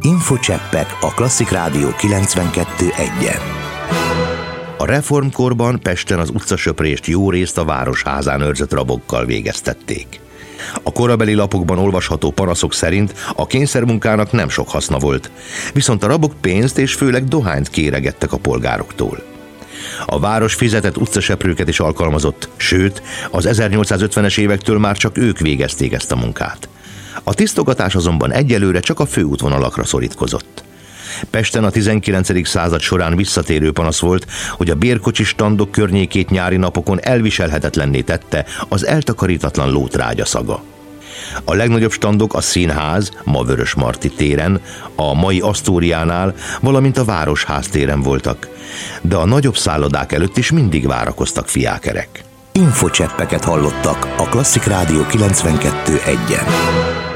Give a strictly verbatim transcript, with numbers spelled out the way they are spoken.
Infocseppek a Klasszik Rádió kilencvenkettő egyen. A reformkorban Pesten az utcasöprést jó részt a városházán őrzött rabokkal végeztették. A korabeli lapokban olvasható panaszok szerint a kényszermunkának nem sok haszna volt, viszont a rabok pénzt és főleg dohányt kéregettek a polgároktól. A város fizetett utcaseprőket is alkalmazott, sőt, az ezernyolcszázötvenes évektől már csak ők végezték ezt a munkát. A tisztogatás azonban egyelőre csak a főútvonalakra szorítkozott. Pesten a tizenkilencedik század során visszatérő panasz volt, hogy a bérkocsi standok környékét nyári napokon elviselhetetlenné tette az eltakarítatlan lótrágya szaga. A legnagyobb standok a Színház, ma Vörösmarty téren, a mai Asztóriánál, valamint a Városház téren voltak, de a nagyobb szállodák előtt is mindig várakoztak fiákerek. Infocseppeket hallottak a Klasszik Rádió kilencvenkettő egyen.